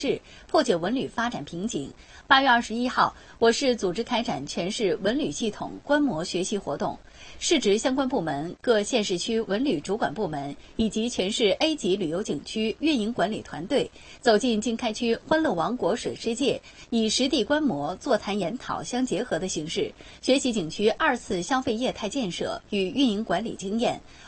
破解文旅发展瓶颈。8月21号，我市组织开展全市文旅系统观摩学习活动，市直相关部门、各县市区文旅主管部门以及全市 A 级旅游景区运营管理团队走进经开区欢乐王国水世界，以实地观摩、座谈研讨相结合的形式，学习景区2次消费业态建设与运营管理经验，